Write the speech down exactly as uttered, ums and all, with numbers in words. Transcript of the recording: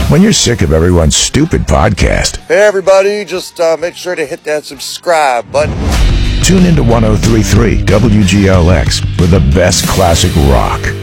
When you're sick of everyone's stupid podcast, hey everybody, just uh, make sure to hit that subscribe button. tune into one oh three point three W G L X for the best classic rock.